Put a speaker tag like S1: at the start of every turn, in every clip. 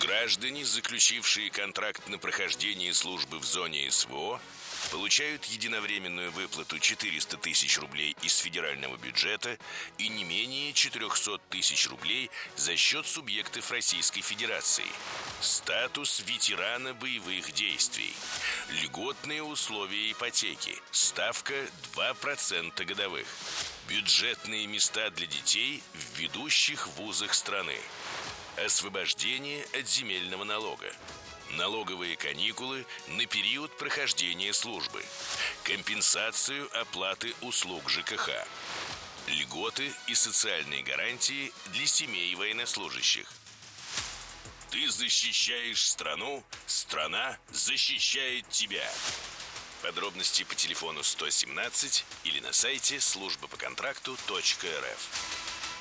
S1: Граждане, заключившие контракт на прохождение службы в зоне СВО, получают единовременную выплату 400 тысяч рублей из федерального бюджета и не менее 400 тысяч рублей за счет субъектов Российской Федерации. Статус ветерана боевых действий. Льготные условия ипотеки. Ставка 2% годовых. Бюджетные места для детей в ведущих вузах страны. Освобождение от земельного налога. Налоговые каникулы на период прохождения службы. Компенсацию оплаты услуг ЖКХ. Льготы и социальные гарантии для семей военнослужащих. Ты защищаешь страну, страна защищает тебя. Подробности по телефону 117 или на сайте службапоконтракту.рф.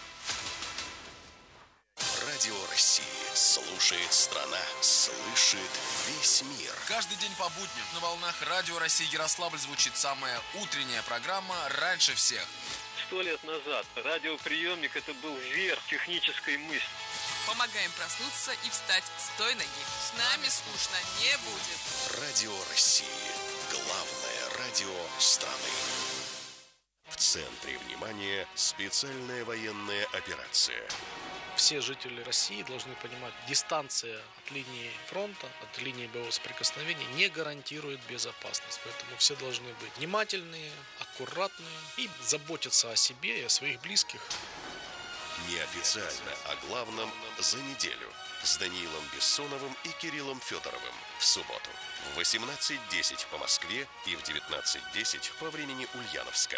S2: Радио России. Слушает страна. Слышит весь мир.
S3: Каждый день по будням на волнах Радио России Ярославль звучит самая утренняя программа «Раньше всех».
S4: 100 лет назад радиоприемник – это был верх технической мысли.
S5: Помогаем проснуться и встать с той ноги. С нами скучно не будет.
S2: Радио России. Главное радио страны. В центре внимания специальная военная операция.
S6: Все жители России должны понимать, дистанция от линии фронта, от линии боевого соприкосновения не гарантирует безопасность. Поэтому все должны быть внимательные, аккуратные и заботиться о себе и о своих близких.
S2: Неофициально о главном за неделю с Даниилом Бессоновым и Кириллом Федоровым в субботу в 18:10 по Москве и в 19:10 по времени Ульяновска.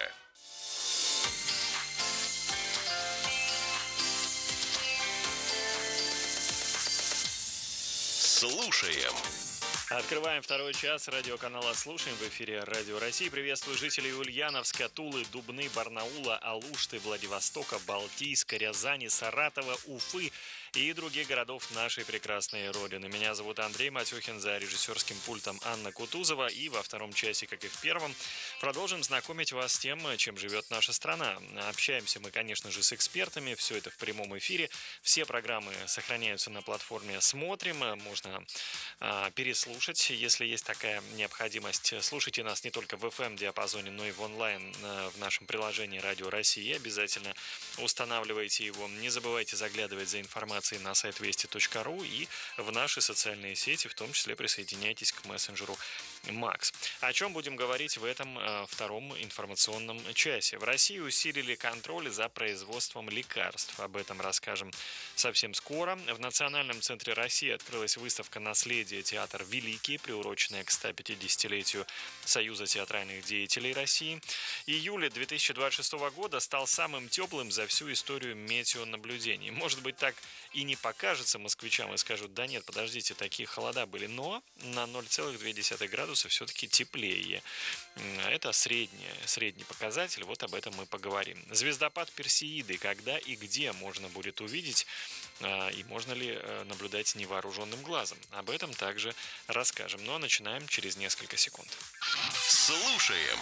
S2: Слушаем.
S7: Открываем второй час радиоканала «Слушаем». В эфире Радио России. Приветствую жителей Ульяновска, Тулы, Дубны, Барнаула, Алушты, Владивостока, Балтийска, Рязани, Саратова, Уфы и других городов нашей прекрасной Родины. Меня зовут Андрей Матюхин, за режиссерским пультом Анна Кутузова. И во втором часе, как и в первом, продолжим знакомить вас с тем, чем живет наша страна. Общаемся мы, конечно же, с экспертами. Все это в прямом эфире. Все программы сохраняются на платформе «Смотрим». Можно переслушать, если есть такая необходимость. Слушайте нас не только в FM-диапазоне, но и в онлайн в нашем приложении «Радио России». Обязательно устанавливайте его. Не забывайте заглядывать за информацией на сайт вести.ру и в наши социальные сети, в том числе присоединяйтесь к мессенджеру Макс. О чем будем говорить в этом втором информационном часе? В России усилили контроль за производством лекарств. Об этом расскажем совсем скоро. В Национальном центре России открылась выставка «Наследие. Театр Великий», приуроченная к 150-летию Союза театральных деятелей России. Июль 2026 года стал самым теплым за всю историю метеонаблюдений. Может быть, так и не покажется москвичам и скажут: да нет, подождите, такие холода были, но на 0,2 градуса все-таки теплее. Это средний показатель, вот об этом мы поговорим. Звездопад Персеиды, когда и где можно будет увидеть, и можно ли наблюдать невооруженным глазом. Об этом также расскажем, но начинаем через несколько секунд.
S2: Слушаем.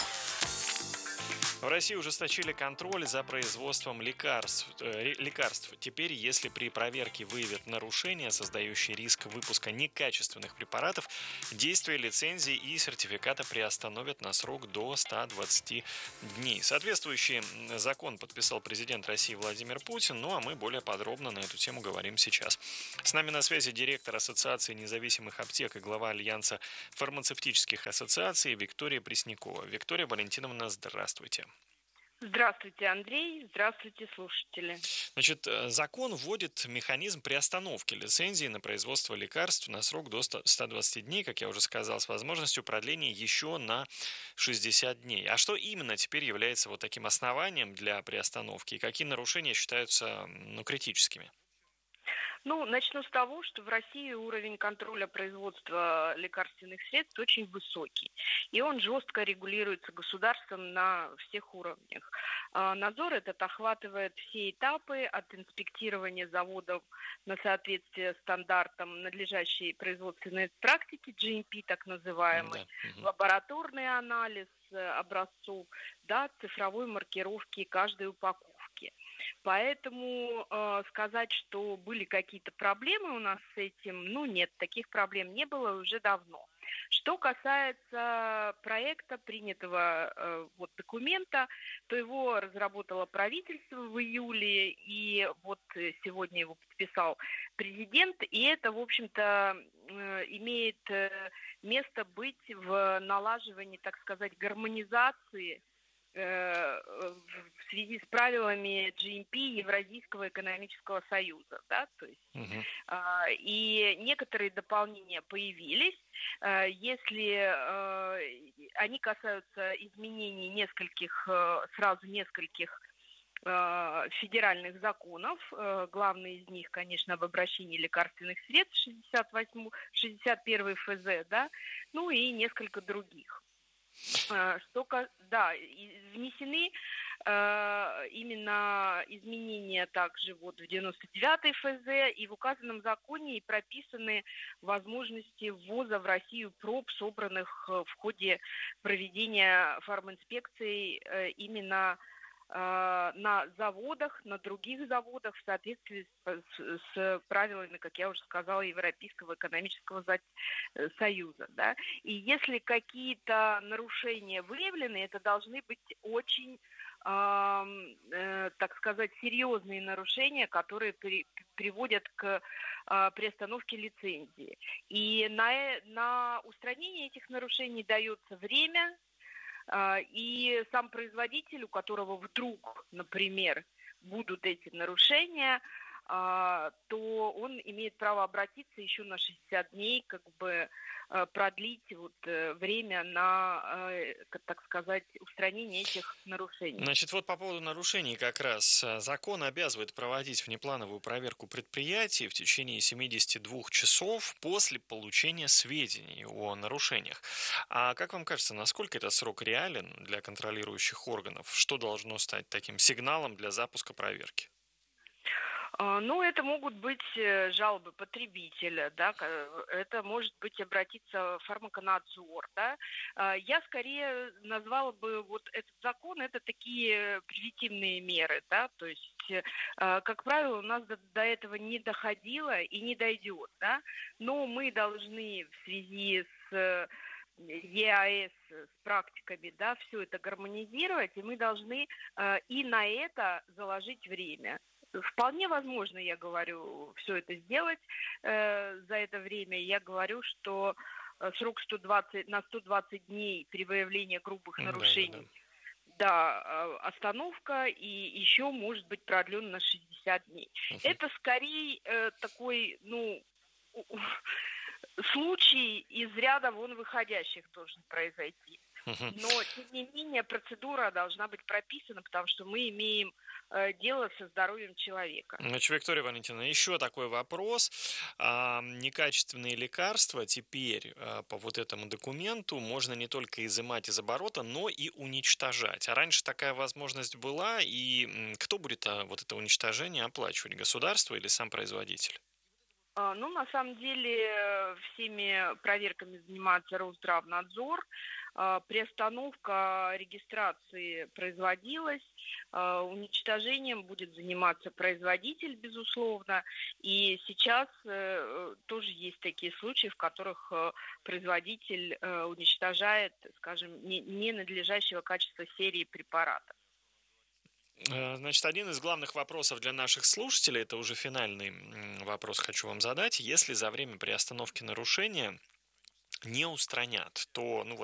S7: В России ужесточили контроль за производством лекарств. Теперь, если при проверке выявят нарушения, создающие риск выпуска некачественных препаратов, действие лицензии и сертификата приостановят на срок до 120 дней. Соответствующий закон подписал президент России Владимир Путин, ну а мы более подробно на эту тему говорим сейчас. С нами на связи директор Ассоциации независимых аптек и глава Альянса фармацевтических ассоциаций Виктория Преснякова. Виктория Валентиновна, здравствуйте.
S8: Здравствуйте, Андрей. Здравствуйте, слушатели.
S7: Значит, закон вводит механизм приостановки лицензии на производство лекарств на срок до 120 дней, как я уже сказал, с возможностью продления еще на 60 дней. А что именно теперь является вот таким основанием для приостановки? И какие нарушения считаются критическими?
S8: Начну с того, что в России уровень контроля производства лекарственных средств очень высокий. И он жестко регулируется государством на всех уровнях. Надзор этот охватывает все этапы от инспектирования заводов на соответствие стандартам надлежащей производственной практики, GMP так называемый, лабораторный анализ образцов, до цифровой маркировки каждой упаковки. Поэтому сказать, что были какие-то проблемы у нас с этим, нет, таких проблем не было уже давно. Что касается проекта, принятого документа, то его разработало правительство в июле, и сегодня его подписал президент, и это, в общем-то, имеет место быть в налаживании, так сказать, гармонизации в связи с правилами GMP, Евразийского экономического союза, да, то есть, и некоторые дополнения появились, если они касаются изменений нескольких федеральных законов. Главный из них, конечно, об обращении лекарственных средств, 61 ФЗ, да, и несколько других. Внесены именно изменения также в 99-й ФЗ, и в указанном законе и прописаны возможности ввоза в Россию проб, собранных в ходе проведения фарминспекций именно на заводах, на других заводах в соответствии с правилами, как я уже сказала, Европейского экономического союза. Да? И если какие-то нарушения выявлены, это должны быть очень, так сказать, серьезные нарушения, которые приводят к приостановке лицензии. И на устранение этих нарушений дается время, и сам производитель, у которого вдруг, например, будут эти нарушения, то он имеет право обратиться еще на 60 дней, продлить время на, так сказать, устранение этих нарушений.
S7: Значит, по поводу нарушений как раз закон обязывает проводить внеплановую проверку предприятий в течение 72 часов после получения сведений о нарушениях. А как вам кажется, насколько этот срок реален для контролирующих органов? Что должно стать таким сигналом для запуска проверки?
S8: Это могут быть жалобы потребителя, да, это может быть обратиться в фармаконадзор, да. Я скорее назвала бы этот закон, это такие превентивные меры, да, то есть, как правило, у нас до этого не доходило и не дойдет, да, но мы должны в связи с ЕАЭС, с практиками, да, все это гармонизировать, и мы должны и на это заложить время. Вполне возможно, я говорю, все это сделать за это время. Я говорю, что срок 120 дней при выявлении грубых нарушений, остановка, и еще может быть продлен на 60 дней. Это скорее такой, случай из ряда вон выходящих должен произойти. Но, тем не менее, процедура должна быть прописана, потому что мы имеем дело со здоровьем человека.
S7: Виктория Валентиновна, еще такой вопрос. Некачественные лекарства теперь по этому документу можно не только изымать из оборота, но и уничтожать. А раньше такая возможность была, и кто будет это уничтожение оплачивать? Государство или сам производитель?
S8: На самом деле всеми проверками занимается Росздравнадзор. Приостановка регистрации производилась, уничтожением будет заниматься производитель, безусловно. И сейчас тоже есть такие случаи, в которых производитель уничтожает, скажем, ненадлежащего качества серии препаратов.
S7: Значит, один из главных вопросов для наших слушателей, это уже финальный вопрос хочу вам задать. Если за время приостановки нарушения не устранят, то